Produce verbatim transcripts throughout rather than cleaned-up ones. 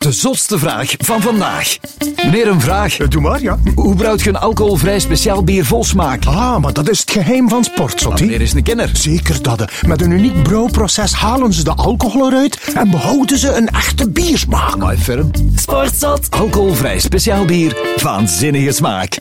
De zotste vraag van vandaag. Meneer, een vraag. Doe maar, ja. Hoe brouwt je een alcoholvrij speciaal bier vol smaak? Ah, maar dat is het geheim van Sportzot, hè? Meneer is een kenner. Zeker dat. Met een uniek brouwproces halen ze de alcohol eruit en behouden ze een echte biersmaak. Amai, ferm. Sportzot. Alcoholvrij speciaal bier. Waanzinnige smaak.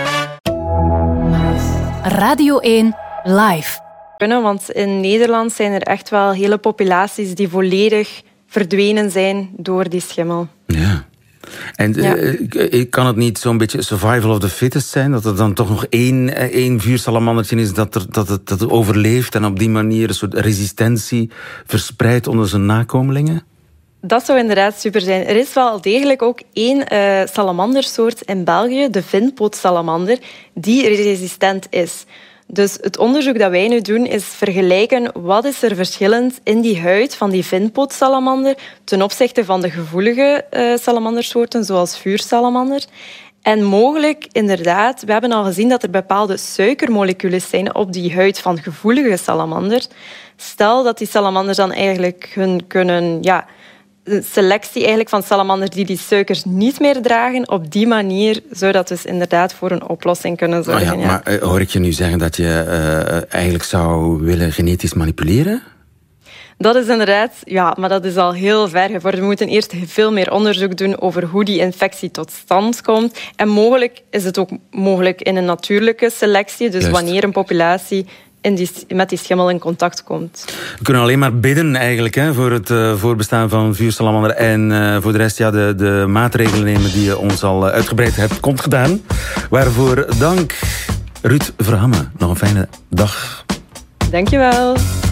Radio één live. Want in Nederland zijn er echt wel hele populaties die volledig verdwenen zijn door die schimmel. Ja. En ja. Uh, kan het niet zo'n beetje survival of the fittest zijn? Dat er dan toch nog één, één vuursalamandertje is dat, er, dat, het, dat het overleeft en op die manier een soort resistentie verspreidt onder zijn nakomelingen? Dat zou inderdaad super zijn. Er is wel degelijk ook één uh, salamandersoort in België, de vinpootsalamander, die resistent is. Dus het onderzoek dat wij nu doen is vergelijken wat is er verschillend in die huid van die vinpootsalamander ten opzichte van de gevoelige uh, salamandersoorten zoals vuursalamander. En mogelijk, inderdaad, we hebben al gezien dat er bepaalde suikermoleculen zijn op die huid van gevoelige salamanders. Stel dat die salamanders dan eigenlijk hun kunnen... Ja, de selectie eigenlijk van salamanders die die suikers niet meer dragen, op die manier zou dat dus inderdaad voor een oplossing kunnen zorgen. Oh ja, maar uh, hoor ik je nu zeggen dat je uh, eigenlijk zou willen genetisch manipuleren? Dat is inderdaad, ja, maar dat is al heel ver gevorderd. We moeten eerst veel meer onderzoek doen over hoe die infectie tot stand komt. En mogelijk is het ook mogelijk in een natuurlijke selectie, dus Juist. wanneer een populatie in die, met die schimmel in contact komt. We kunnen alleen maar bidden eigenlijk hè, voor het uh, voorbestaan van vuursalamander. En uh, voor de rest ja, de, de maatregelen nemen die je ons al uh, uitgebreid hebt komt gedaan. Waarvoor dank, Ruud Verhamme. Nog een fijne dag. Dank je wel.